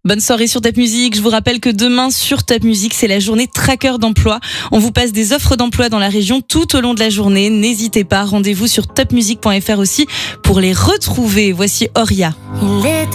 Bonne soirée sur Top Music. Je vous rappelle que demain sur Top Music, c'est la journée tracker d'emploi. On vous passe des offres d'emploi dans la région tout au long de la journée. N'hésitez pas, rendez-vous sur topmusic.fr aussi pour les retrouver. Voici Oria.